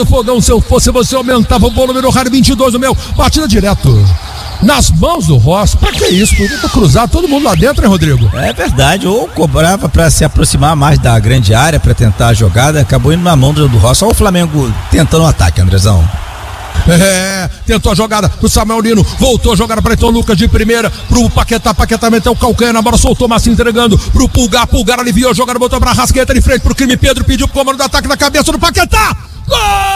Fogão, se eu fosse você, aumentava o volume no rádio 22 do meu. Batida direto nas mãos do Rossi. Pra que isso? Podia cruzar todo mundo lá dentro, hein, Rodrigo? É verdade, ou cobrava pra se aproximar mais da grande área pra tentar a jogada, acabou indo na mão do Rossi. Olha o Flamengo tentando o ataque, Andrezão. Tentou a jogada pro Samuel Lino, voltou a jogada para então Lucas de primeira, pro Paquetá meteu o calcanhar na bola, soltou Massi entregando pro Pulgar aliviou a jogada, botou pra Rascaeta de frente pro crime, Pedro pediu pro comando do ataque na cabeça do Paquetá, gol!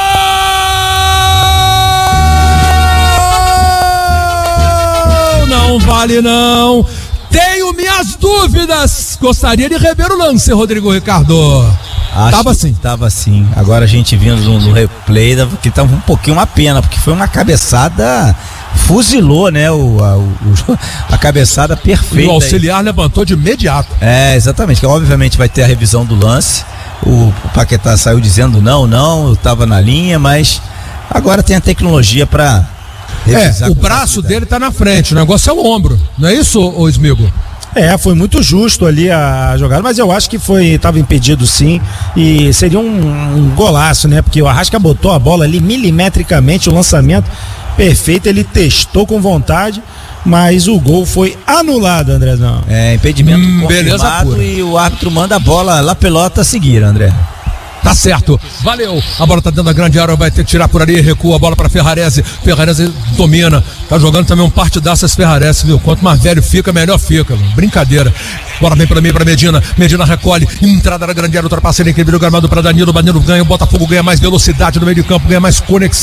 Não vale não, tenho minhas dúvidas, gostaria de rever o lance, Rodrigo Ricardo. Tava assim. Agora a gente vindo no replay, que tava um pouquinho uma pena, porque foi uma cabeçada, fuzilou, né? A cabeçada perfeita. E o auxiliar levantou de imediato. Exatamente, que obviamente vai ter a revisão do lance. O Paquetá saiu dizendo não, eu tava na linha, mas agora tem a tecnologia pra revisar. O braço dele tá na frente, o negócio é o ombro, não é isso, ô Smigo? Foi muito justo ali a jogada, mas eu acho que estava impedido sim, e seria um golaço, né? Porque o Arrasca botou a bola ali milimetricamente, o lançamento perfeito, ele testou com vontade, mas o gol foi anulado, Andrezão. Impedimento confirmado e o árbitro manda a bola lá pelota seguir, André. Tá certo, valeu, a bola tá dentro da grande área, vai ter que tirar por ali, recua a bola pra Ferrarese domina, tá jogando também um partidaço esse Ferrarese, viu? Quanto mais velho fica, melhor fica, mano. Brincadeira. Bola vem pra mim, pra Medina recolhe, entrada na grande área, ultrapassa ele, incrível, gramado pra Danilo ganha, o Botafogo ganha mais velocidade no meio de campo, ganha mais conexão.